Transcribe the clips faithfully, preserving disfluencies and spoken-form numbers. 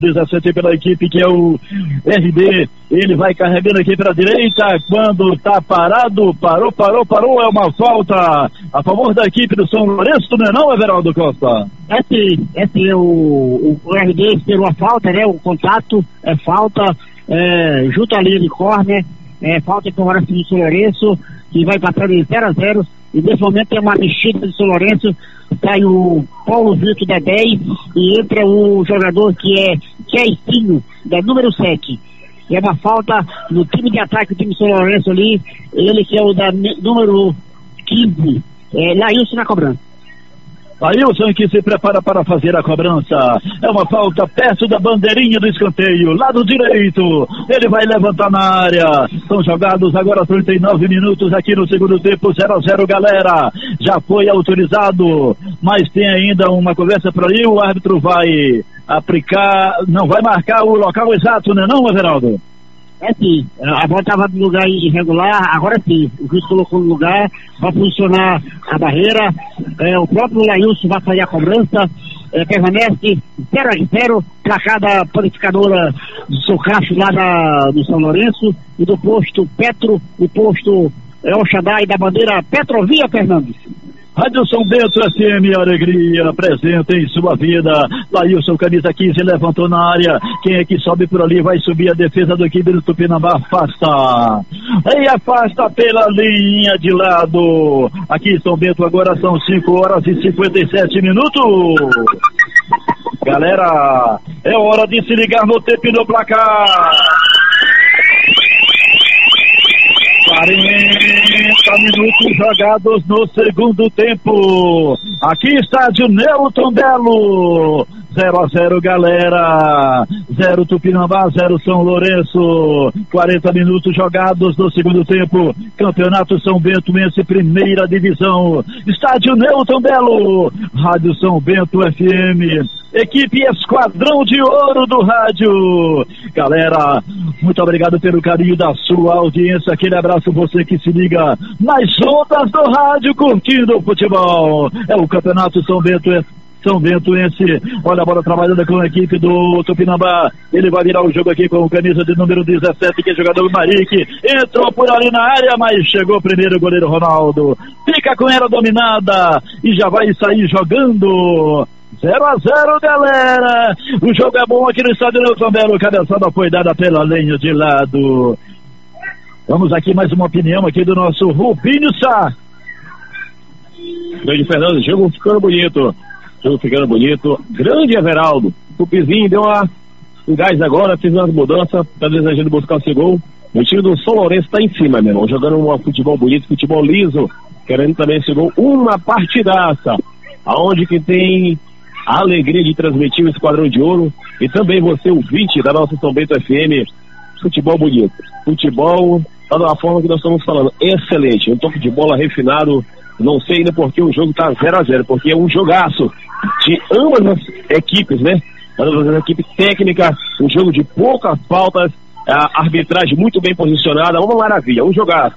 dezessete pela equipe que é o R D, ele vai carregando aqui para a direita, quando tá parado, parou, parou, parou, é uma falta a favor da equipe do São Lourenço, não é não, Everaldo Costa? É sim, é sim, o, o R D esperou a falta, né, o contato, é falta, é, junto à linha de córner, é falta com o Horácio do São Lourenço, que vai passando em zero a zero, e nesse momento tem uma mexida do São Lourenço, sai o Paulo Vitor da dez e entra o jogador que é Cheicinho, da número sete. É uma falta no time de ataque do time do São Lourenço ali, ele que é o da número quinze, é Lailson na cobrança. Ailson que se prepara para fazer a cobrança. É uma falta perto da bandeirinha do escanteio, lado direito. Ele vai levantar na área. São jogados agora trinta e nove minutos aqui no segundo tempo, zero a zero, galera. Já foi autorizado, mas tem ainda uma conversa por aí. O árbitro vai aplicar, não vai marcar o local exato, né não, Everaldo? É sim, a bola estava no lugar irregular, agora sim, o juiz colocou no lugar, vai posicionar a barreira, é, o próprio Lailson vai fazer a cobrança, é, permanece zero a zero, placar da panificadora do Socacho lá da, do São Lourenço, e do posto Petro, o posto é, Oxadá e da bandeira Petrovia, Fernandes. Rádio São Bento F M, alegria, presente em sua vida. Lailson, camisa quinze, levantou na área. Quem é que sobe por ali? Vai subir a defesa do equipe do Tupinambá. Afasta. E afasta pela linha de lado. Aqui em São Bento agora são cinco horas e cinquenta e sete minutos. Galera, é hora de se ligar no tempo do placar. quarenta minutos jogados no segundo tempo. Aqui estádio Newton Belo. zero a zero, galera. zero Tupinambá, zero São Lourenço. quarenta minutos jogados no segundo tempo. Campeonato São Bentoense, primeira divisão. Estádio Newton Belo. Rádio São Bento F M. Equipe Esquadrão de Ouro do rádio. Galera, muito obrigado pelo carinho da sua audiência. Aquele abraço você que se liga nas ondas do rádio, curtindo o futebol. É o Campeonato São Bento São Bentoense. Olha a bola trabalhando com a equipe do Tupinambá. Ele vai virar o jogo aqui com o camisa de número dezessete, que é jogador Marique. Entrou por ali na área, mas chegou primeiro o goleiro Ronaldo. Fica com ela dominada e já vai sair jogando. zero a zero, galera. O jogo é bom aqui no estádio Newton Belo. Cabeçada foi dada pela linha de lado. Vamos aqui mais uma opinião aqui do nosso Rubinho Sá. Grande Fernando, jogo ficando bonito. Jogo ficando bonito. Grande Everaldo. O Pizinho deu uma, um gás agora, fez uma mudança, tá desejando buscar o seu gol. O time do São Lourenço tá em cima, meu irmão, jogando um futebol bonito, futebol liso, querendo também esse gol. Uma partidaça, aonde que tem a alegria de transmitir o Esquadrão de Ouro e também você, ouvinte da nossa São Bento F M. Futebol bonito, futebol tá da forma que nós estamos falando, excelente, um toque de bola refinado. Não sei ainda porque o jogo tá zero a zero, porque é um jogaço de ambas as equipes, né? Ambas as equipes técnicas, um jogo de poucas faltas, a arbitragem muito bem posicionada, uma maravilha, um jogaço.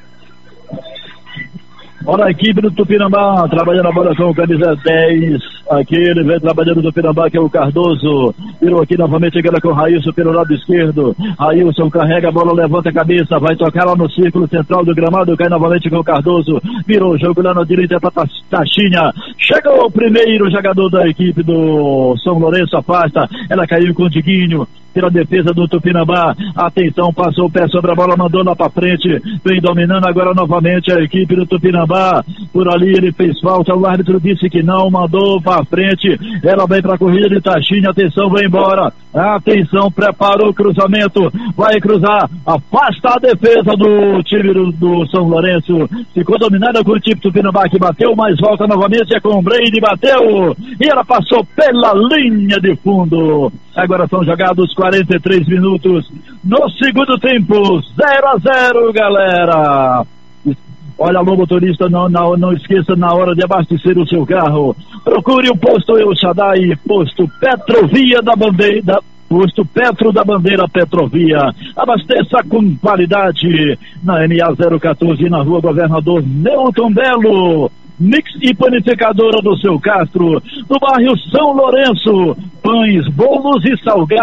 Olha a equipe do Tupinambá, trabalhando a bola com o camisa dez, aqui ele vem trabalhando do Tupinambá, que é o Cardoso, virou aqui novamente agora com o Railson pelo lado esquerdo. Railson carrega a bola, levanta a cabeça, vai tocar lá no círculo central do gramado, cai novamente com o Cardoso, virou o jogo lá na direita para Taxinha, chegou o primeiro jogador da equipe do São Lourenço, afasta, ela caiu com o Diguinho, pela defesa do Tupinambá, atenção, passou o pé sobre a bola, mandou lá para frente, vem dominando agora novamente a equipe do Tupinambá, por ali ele fez falta, o árbitro disse que não, mandou para frente, ela vem para a corrida de Taxinha, atenção, vai embora, atenção, preparou o cruzamento, vai cruzar, afasta a defesa do time do, do São Lourenço, ficou dominada com o time do Tupinambá, que bateu, mas volta novamente, é com o Brady, bateu, e ela passou pela linha de fundo. Agora são jogados quarenta e três minutos no segundo tempo, zero a zero, galera. Olha, alô, motorista, não, não, não esqueça na hora de abastecer o seu carro. Procure o posto El Shaddai, posto Petrovia da Bandeira, posto Petro da Bandeira Petrovia. Abasteça com qualidade na N A zero quatorze, na rua Governador Newton Belo. Mix e Panificadora do Seu Castro, no bairro São Lourenço, pães, bolos e salgados.